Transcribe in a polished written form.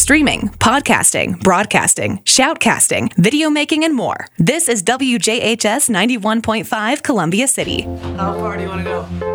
streaming, podcasting, broadcasting, shoutcasting, video making, and more. This is WJHS 91.5 Columbia City. How far do you want to go?